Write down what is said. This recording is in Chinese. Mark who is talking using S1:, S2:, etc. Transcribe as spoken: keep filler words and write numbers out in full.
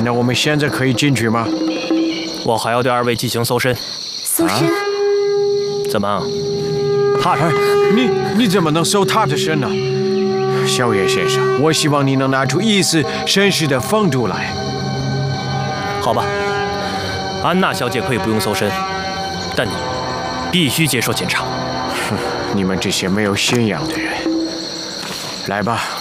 S1: 那我们现在可以进去吗？
S2: 我还要对二位进行搜身。
S3: 搜身？啊、
S2: 怎么？
S1: 他，你你怎么能搜他的身呢？萧炎先生，我希望你能拿出一丝绅士的风度来。
S2: 好吧，安娜小姐可以不用搜身，但你必须接受检查。
S1: 哼，你们这些没有信仰的人，来吧。